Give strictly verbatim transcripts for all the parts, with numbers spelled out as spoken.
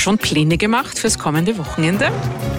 schon Pläne gemacht fürs kommende Wochenende?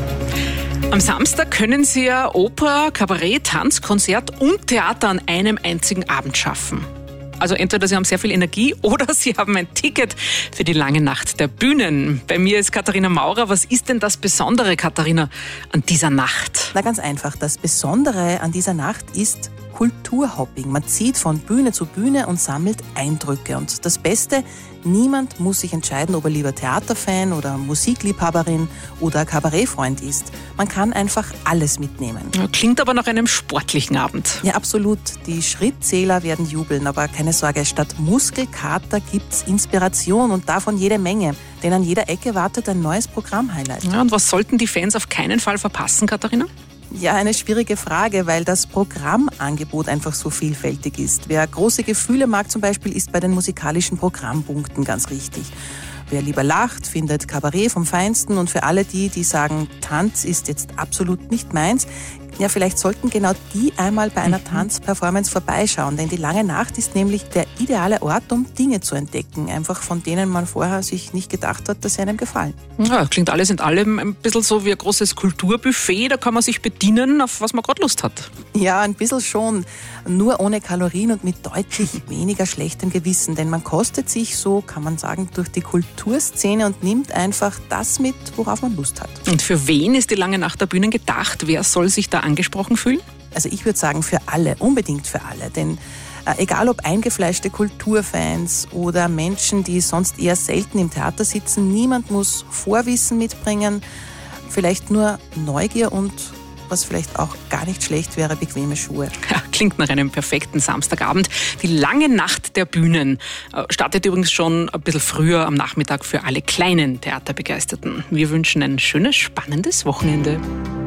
Am Samstag können Sie ja Oper, Kabarett, Tanz, Konzert und Theater an einem einzigen Abend schaffen. Also entweder Sie haben sehr viel Energie oder Sie haben ein Ticket für die lange Nacht der Bühnen. Bei mir ist Katharina Maurer. Was ist denn das Besondere, Katharina, an dieser Nacht? Na, ganz einfach. Das Besondere an dieser Nacht ist Kulturhopping. Man zieht von Bühne zu Bühne und sammelt Eindrücke. Und das Beste, niemand muss sich entscheiden, ob er lieber Theaterfan oder Musikliebhaberin oder Kabarettfreund ist. Man kann einfach alles mitnehmen. Klingt aber nach einem sportlichen Abend. Ja, absolut. Die Schrittzähler werden jubeln, aber keine Sorge, statt Muskelkater gibt's Inspiration und davon jede Menge. Denn an jeder Ecke wartet ein neues Programmhighlight. Ja, und was sollten die Fans auf keinen Fall verpassen, Katharina? Ja, eine schwierige Frage, weil das Programmangebot einfach so vielfältig ist. Wer große Gefühle mag zum Beispiel, ist bei den musikalischen Programmpunkten ganz richtig. Wer lieber lacht, findet Kabarett vom Feinsten, und für alle die, die sagen, Tanz ist jetzt absolut nicht meins, ja, vielleicht sollten genau die einmal bei einer Tanzperformance vorbeischauen, denn die lange Nacht ist nämlich der ideale Ort, um Dinge zu entdecken, einfach von denen man vorher sich nicht gedacht hat, dass sie einem gefallen. Ja, klingt alles in allem ein bisschen so wie ein großes Kulturbuffet, da kann man sich bedienen, auf was man gerade Lust hat. Ja, ein bisschen schon, nur ohne Kalorien und mit deutlich weniger schlechtem Gewissen, denn man kostet sich, so kann man sagen, durch die Kulturszene und nimmt einfach das mit, worauf man Lust hat. Und für wen ist die lange Nacht der Bühnen gedacht? Wer soll sich da angesprochen fühlen? Also ich würde sagen für alle, unbedingt für alle, denn äh, egal ob eingefleischte Kulturfans oder Menschen, die sonst eher selten im Theater sitzen, niemand muss Vorwissen mitbringen, vielleicht nur Neugier und, was vielleicht auch gar nicht schlecht wäre, bequeme Schuhe. Ja, klingt nach einem perfekten Samstagabend. Die lange Nacht der Bühnen äh, startet übrigens schon ein bisschen früher am Nachmittag für alle kleinen Theaterbegeisterten. Wir wünschen ein schönes, spannendes Wochenende.